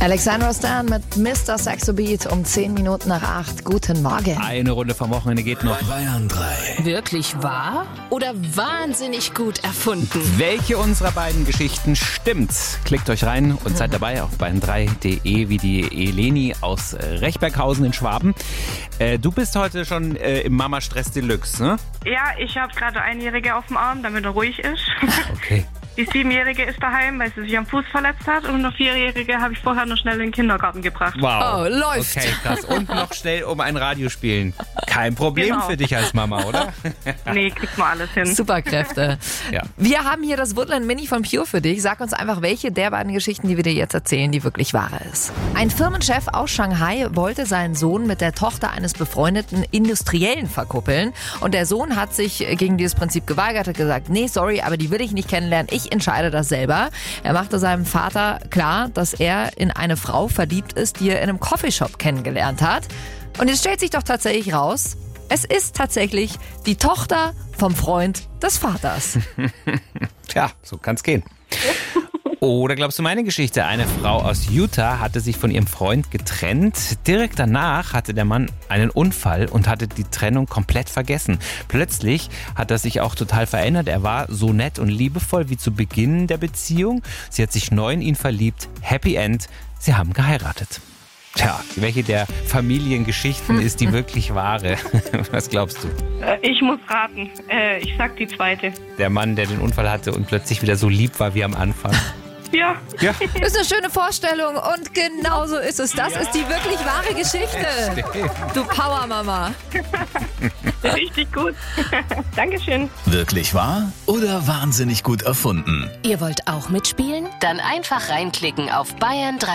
Alexandra Stan mit Mr. Saxo Beat um 10 Minuten nach 8. Guten Morgen. Eine Runde vom Wochenende geht noch. Bayern 3. Wirklich wahr oder wahnsinnig gut erfunden? Welche unserer beiden Geschichten stimmt? Klickt euch rein und seid dabei auf bayern3.de wie die Eleni aus Rechberghausen in Schwaben. Du bist heute schon im Mama-Stress Deluxe, ne? Ja, ich habe gerade eine Einjährige auf dem Arm, damit er ruhig ist. Okay. Die 7-Jährige ist daheim, weil sie sich am Fuß verletzt hat. Und eine 4-Jährige habe ich vorher noch schnell in den Kindergarten gebracht. Wow. Oh, läuft. Okay, krass. Und noch schnell um ein Radio spielen. Kein Problem Genau. für dich als Mama, oder? Nee, kriegt man alles hin. Superkräfte. Ja. Wir haben hier das Woodland Mini von Pure für dich. Sag uns einfach, welche der beiden Geschichten, die wir dir jetzt erzählen, die wirklich wahre ist. Ein Firmenchef aus Shanghai wollte seinen Sohn mit der Tochter eines befreundeten Industriellen verkuppeln. Und der Sohn hat sich gegen dieses Prinzip geweigert, hat gesagt, nee, sorry, aber die will ich nicht kennenlernen. Ich entscheide das selber. Er machte seinem Vater klar, dass er in eine Frau verliebt ist, die er in einem Coffeeshop kennengelernt hat. Und jetzt stellt sich doch tatsächlich raus, es ist tatsächlich die Tochter vom Freund des Vaters. Tja, so kann's gehen. Oder glaubst du meine Geschichte? Eine Frau aus Utah hatte sich von ihrem Freund getrennt. Direkt danach hatte der Mann einen Unfall und hatte die Trennung komplett vergessen. Plötzlich hat er sich auch total verändert. Er war so nett und liebevoll wie zu Beginn der Beziehung. Sie hat sich neu in ihn verliebt. Happy End. Sie haben geheiratet. Tja, welche der Familiengeschichten ist die wirklich wahre? Was glaubst du? Ich muss raten. Ich sag die zweite. Der Mann, der den Unfall hatte und plötzlich wieder so lieb war wie am Anfang. Ja. Ja. Ist eine schöne Vorstellung und genau so ist es. Das ist die wirklich wahre Geschichte. Du Powermama. Richtig gut. Dankeschön. Wirklich wahr oder wahnsinnig gut erfunden? Ihr wollt auch mitspielen? Dann einfach reinklicken auf bayern3.